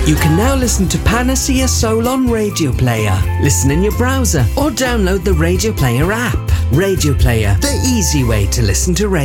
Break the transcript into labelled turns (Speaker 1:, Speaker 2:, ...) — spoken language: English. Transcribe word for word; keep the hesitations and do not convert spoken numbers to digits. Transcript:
Speaker 1: You can now listen to Panacea Soul on Radio Player. Listen in your browser or download the Radio Player app. Radio Player, the easy way to listen to radio.